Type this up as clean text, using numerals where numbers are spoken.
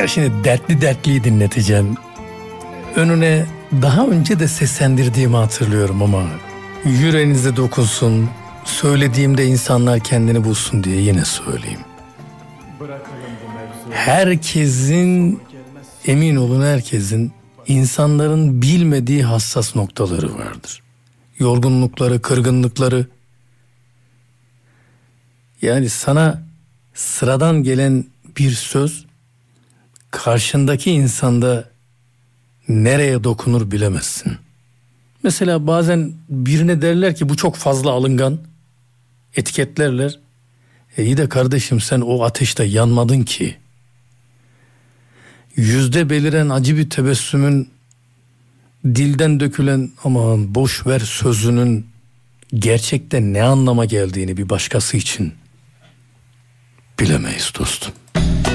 Ya şimdi dertliyi dinleteceğim. Önüne daha önce de seslendirdiğimi hatırlıyorum ama yüreğinize dokunsun, söylediğimde insanlar kendini bulsun diye yine söyleyeyim. Herkesin, emin olun herkesin, insanların bilmediği hassas noktaları vardır. Yorgunlukları, kırgınlıkları. Yani sana sıradan gelen bir söz karşındaki insanda nereye dokunur bilemezsin. Mesela bazen birine derler ki bu çok fazla alıngan, etiketlerler. İyi de kardeşim sen o ateşte yanmadın ki. Yüzde beliren acı bir tebessümün, dilden dökülen aman boş ver sözünün gerçekte ne anlama geldiğini bir başkası için bilemeyiz dostum.